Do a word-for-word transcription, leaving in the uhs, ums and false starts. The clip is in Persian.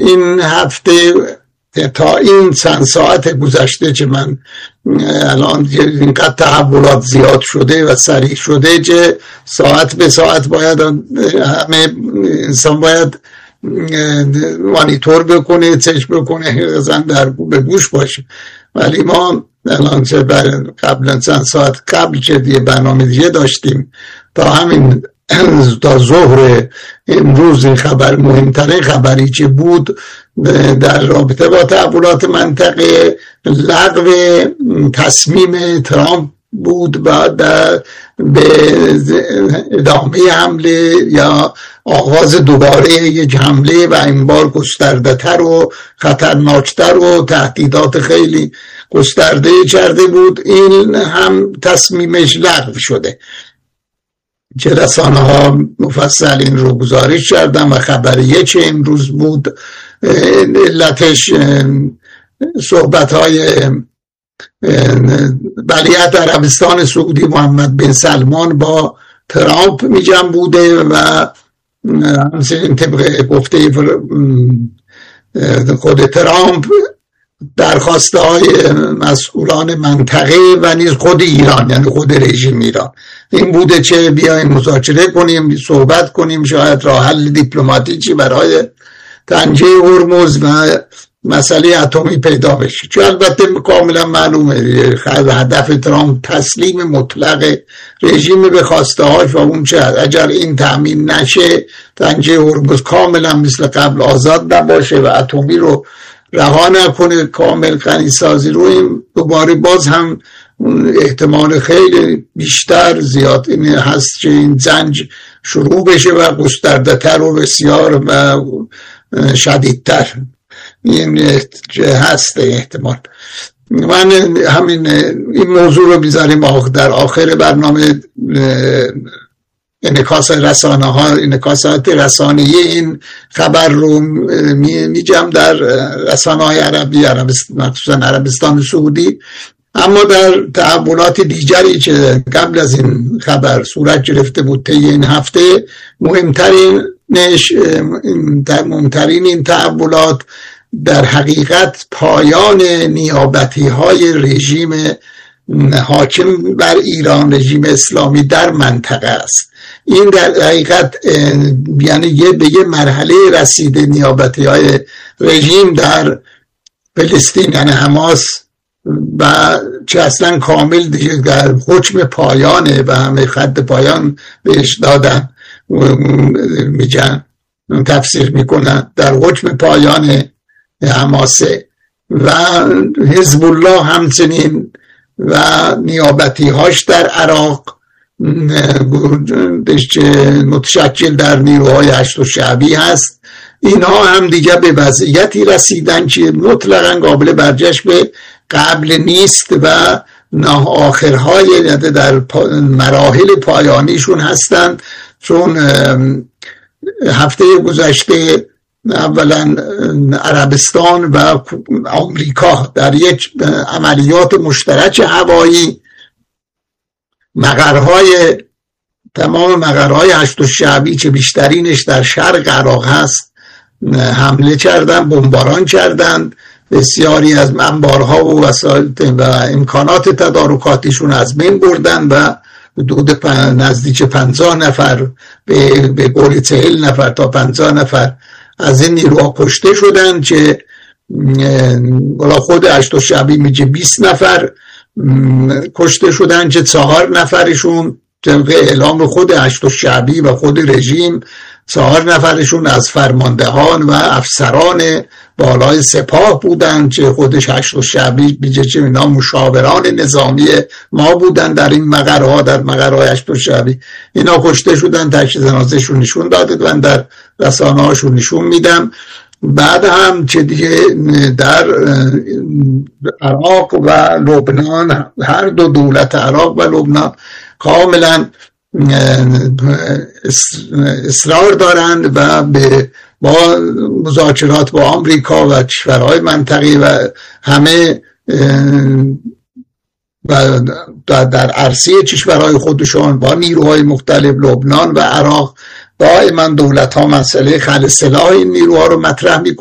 این هفته تا این چند ساعت گذشته که من الان اینقدر تحولات زیاد شده و سریع شده که ساعت به ساعت باید همه انسان باید مانیتور بکنه، چشم بکنه، زن در به گوش باشه. ولی ما الان چه قبل چند ساعت قبل که دیگه برنامه دیگه داشتیم تا همین تا ظهر امروز خبر مهمترین خبری که بود در رابطه با تحولات منطقه لغو تصمیم ترامپ بود بعد به ادامه حمله یا آغاز دوباره یک حمله و این بار گسترده تر و خطرناکتر و تهدیدات خیلی گسترده کرده بود. این هم تصمیمش لغو شده که رسانه ها مفصل این رو گزارش کردن و خبریه چه امروز بود. علتش صحبت های ولیعهد عربستان سعودی محمد بن سلمان با ترامپ میجم بوده و همچنین طبق گفته خود ترامپ درخواسته های مسئولان منطقه و نیز خود ایران، یعنی خود رژیم ایران، این بوده که بیایم مذاکره کنیم، صحبت کنیم، شاید راه حل دیپلماتیکی برای تنجیه هرمز و مسئله اتمی پیدا بشه. چون البته کاملا معلومه هدف ترامپ تسلیم مطلق رژیم به خواسته هاش و اون چه اگر این تأمین نشه تنجیه هرمز کاملا مثل قبل آزاد نباشه و اتمی رو رها نکنه، کامل غنی سازی رو، این دوباره باز هم احتمال خیلی بیشتر زیاد این هست که این زنج شروع بشه و گسترده تر و بسیار و شدیدتر این هست احتمال. من همین این موضوع رو بیزاریم در آخر برنامه انعکاس رسانه ها، انعکاسات رسانه‌ای این خبر رو میجم در رسانه های عربی، مخصوصا عربستان سعودی. اما در تحولات دیگری که قبل از این خبر صورت گرفته بود طی این هفته، مهمترینش مهمترین این تحولات در حقیقت پایان نیابتی های رژیم حاکم بر ایران، رژیم اسلامی در منطقه است. این در حقیقت یعنی یه به یه مرحله رسیده نیابتی های رژیم در فلسطین، یعنی حماس، و چه اصلا کامل دیگه در حکم پایانه و همه خط پایان بهش دادن، میگن تفسیر میکنن در حکم پایان حماسه و حزب الله همچنین و نیابتی هاش در عراق متشکل در نیروهای هشت شعبی هست. اینها هم دیگه به وضعیتی رسیدن که مطلقاً قابل برگشت به قبل نیست و نه آخرهای در مراحل پایانیشون هستند. چون هفته گذشته اولا عربستان و آمریکا در یک عملیات مشترک هوایی مقرهای تمام مقرهای هشت شعبی که بیشترینش در شرق عراق هست حمله کردند، بمباران کردند، بسیاری از انبارها و وسایل و امکانات تدارکاتیشون از بین بردن و حدود نزدیک پنجاه نفر به, به قول چهل نفر تا پنجاه نفر از این نیروها کشته شدن که بالا خود هشت شعبی میگه بیست نفر کشته شدن که چهار نفرشون طبق اعلام خود هشت شعبی و خود رژیم چهار نفرشون از فرماندهان و افسران بالای سپاه بودن که خودش هشت شعبی میگه که اینا مشاوران نظامی ما بودن در این مقرها، در مقرهای هشت شعبی. اینا کشته شدن، تشخیص جنازه‌شون نشون داده و در رسانه هاشون نشون میدم. بعد هم که دیگه در عراق و لبنان، هر دو دولت عراق و لبنان کاملا اصرار دارند و به با مذاکرات با آمریکا و کشورهای منطقی و همه و در عرصه کشورهای خودشون با نیروهای مختلف لبنان و عراق دائما دولت ها مسئله خلع سلاح این نیروها رو مطرح می